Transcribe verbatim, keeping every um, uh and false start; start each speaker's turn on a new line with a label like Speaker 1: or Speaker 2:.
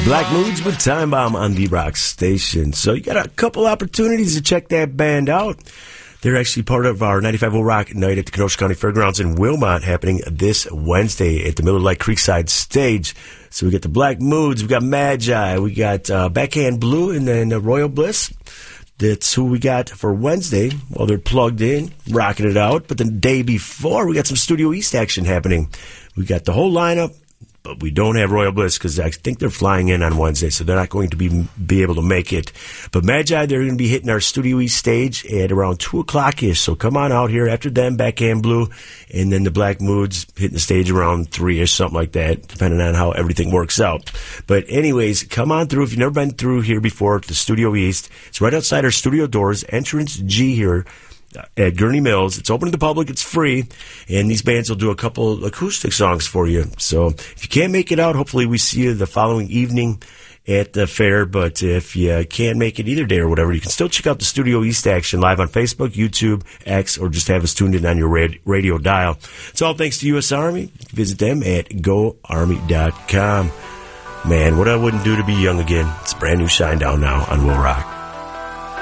Speaker 1: Black Moods with Time Bomb on the Rock Station. So you got a couple opportunities to check that band out. They're actually part of our ninety-five point oh Rock Night at the Kenosha County Fairgrounds in Wilmot, happening this Wednesday at the Miller Lite Creekside Stage. So we got the Black Moods, we got Magi, we got uh, Backhand Blue, and then uh, Royal Bliss. That's who we got for Wednesday. Well, they're plugged in, rocking it out. But the day before, we got some Studio East action happening. We got the whole lineup. But we don't have Royal Bliss because I think they're flying in on Wednesday, so they're not going to be be able to make it. But Magi, they're going to be hitting our Studio East stage at around two o'clock-ish. So come on out here after them, Backhand Blue, and then the Black Moods hitting the stage around three-ish, something like that, depending on how everything works out. But anyways, come on through. If you've never been through here before, the Studio East, it's right outside our studio doors, entrance G here at Gurney Mills. It's open to the public. It's free. And these bands will do a couple acoustic songs for you. So if you can't make it out, hopefully we see you the following evening at the fair. But if you can't make it either day or whatever, you can still check out the Studio East action live on Facebook, YouTube, X, or just have us tuned in on your radio dial. It's all thanks to U S Army. Visit them at go army dot com. Man, what I wouldn't do to be young again. It's brand new Shinedown now on Will Rock.